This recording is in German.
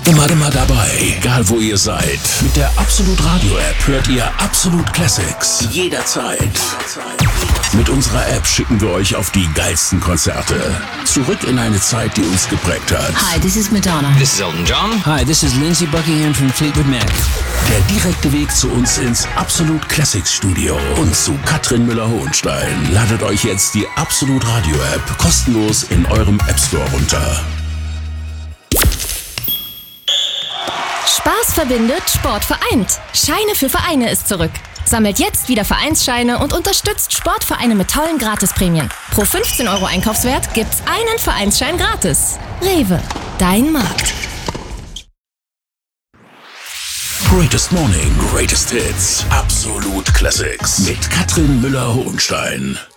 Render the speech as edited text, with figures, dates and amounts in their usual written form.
Immer dabei, egal wo ihr seid. Mit der Absolut Radio App hört ihr Absolut Classics. Jederzeit. Mit unserer App schicken wir euch auf die geilsten Konzerte. Zurück in eine Zeit, die uns geprägt hat. Hi, this is Madonna. This is Elton John. Hi, this is Lindsey Buckingham from Fleetwood Mac. Der direkte Weg zu uns ins Absolut Classics Studio und zu Katrin Müller-Hohenstein. Ladet euch jetzt die Absolut Radio App kostenlos in eurem App Store runter. Spaß verbindet, Sport vereint. Scheine für Vereine ist zurück. Sammelt jetzt wieder Vereinsscheine und unterstützt Sportvereine mit tollen Gratisprämien. Pro 15 € Einkaufswert gibt's einen Vereinsschein gratis. Rewe, dein Markt. Greatest Morning, Greatest Hits. Absolut Classics mit Katrin Müller-Hohenstein.